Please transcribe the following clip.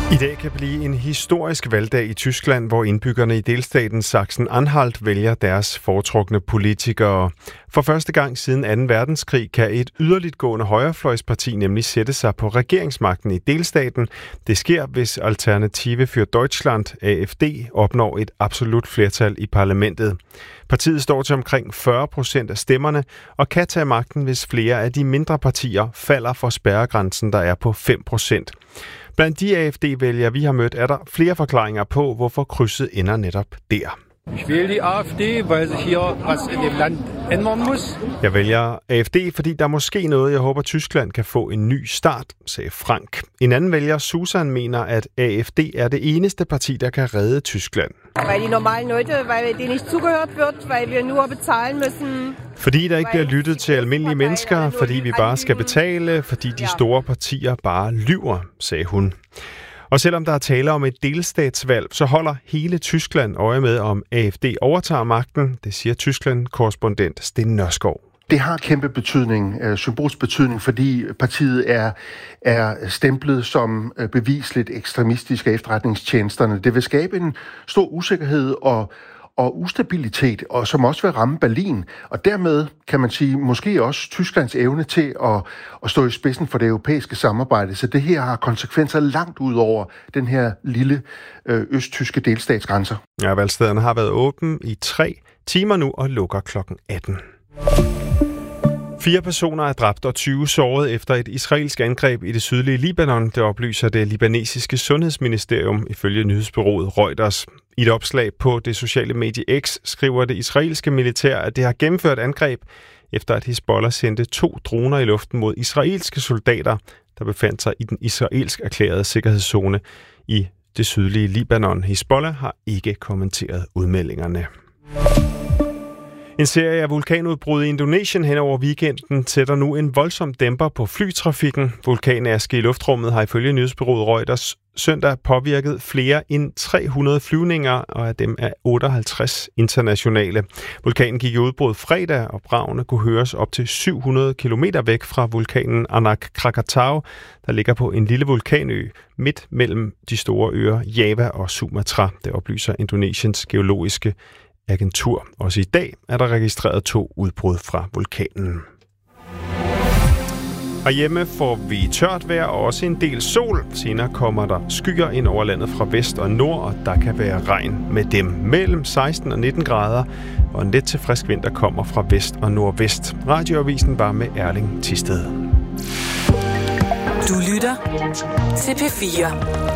I dag kan blive en historisk valgdag i Tyskland, hvor indbyggerne i delstaten Sachsen-Anhalt vælger deres foretrukne politikere. For første gang siden 2. verdenskrig kan et yderligtgående højrefløjsparti nemlig sætte sig på regeringsmagten i delstaten. Det sker, hvis Alternative für Deutschland, AfD, opnår et absolut flertal i parlamentet. Partiet står til omkring 40% af stemmerne og kan tage magten, hvis flere af de mindre partier falder for spærregrænsen, der er på 5%. Blandt de AfD-vælgere, vi har mødt, er der flere forklaringer på, hvorfor krydset ender netop der. Ich wähle die AfD, weil sich hier was in dem Land ändern muss. Jeg vælger AfD, fordi der er måske noget, jeg håber, Tyskland kan få en ny start, sagde Frank. En anden vælger, Susan, mener, at AfD er det eneste parti, der kan redde Tyskland. Weil die normalen Leute, weil denen nicht zugehört wird, weil wir nur bezahlen müssen. Fordi der ikke bliver lyttet til almindelige mennesker, fordi vi bare skal betale, fordi de store partier bare lyver, sagde hun. Og selvom der er tale om et delstatsvalg, så holder hele Tyskland øje med, om AfD overtager magten. Det siger Tyskland-korrespondent Sten Nørskov. Det har kæmpe betydning, symbolsk betydning, fordi partiet er stemplet som bevisligt ekstremistisk af efterretningstjenesterne. Det vil skabe en stor usikkerhed og ustabilitet, og som også vil ramme Berlin. Og dermed kan man sige, måske også Tysklands evne til at stå i spidsen for det europæiske samarbejde. Så det her har konsekvenser langt ud over den her lille østtyske delstatsgrænser. Ja, valgstederne har været åben i 3 timer nu og lukker kl. 18. 4 personer er dræbt og 20 såret efter et israelsk angreb i det sydlige Libanon, det oplyser det libanesiske sundhedsministerium ifølge nyhedsbureauet Reuters. I et opslag på det sociale medie X skriver det israelske militær, at det har gennemført angreb, efter at Hizbollah sendte 2 droner i luften mod israelske soldater, der befandt sig i den israelsk erklærede sikkerhedszone i det sydlige Libanon. Hizbollah har ikke kommenteret udmeldingerne. En serie af vulkanudbrud i Indonesien hen over weekenden sætter nu en voldsom dæmper på flytrafikken. Vulkanaske i luftrummet har ifølge nyhedsbureauet Reuters søndag påvirket flere end 300 flyvninger, og af dem er 58 internationale. Vulkanen gik i udbrud fredag, og bragene kunne høres op til 700 km væk fra vulkanen Anak Krakatau, der ligger på en lille vulkanø midt mellem de store øer Java og Sumatra. Det oplyser Indonesiens geologiske agentur. Også i dag er der registreret 2 udbrud fra vulkanen. Herhjemme får vi tørt vejr og også en del sol. Senere kommer der skyer ind over landet fra vest og nord, og der kan være regn med dem. Mellem 16 og 19 grader, og en let til frisk vind, der kommer fra vest og nordvest. Radioavisen var med Erling Thisted. Du lytter til P4.